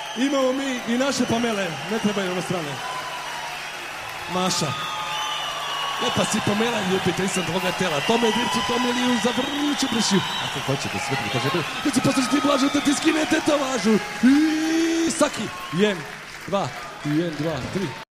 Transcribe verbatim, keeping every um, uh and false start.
Imamo mi i naše Pamele, ne trebaju ove strane. Maša. Lepa si Pamela, ljubitelj sam tvoga tela. Tome divcu, tome liju, zavrnuću bršiju. Ako hoćete sve prikaže, da ću poslušati blažu, da ti skinete to važu. I saki. Jen, dva, jen, dva, tri.